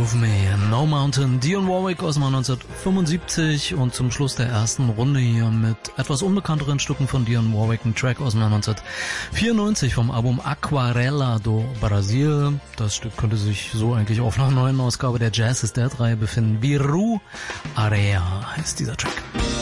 Move Me, No Mountain, Dionne Warwick aus dem Jahr 1975 und zum Schluss der ersten Runde hier mit etwas unbekannteren Stücken von Dionne Warwick, ein Track aus dem Jahr 1994 vom Album Aquarela do Brasil. Das Stück könnte sich so eigentlich auf einer neuen Ausgabe der Jazz is Dead Reihe befinden. Viru Area heißt dieser Track.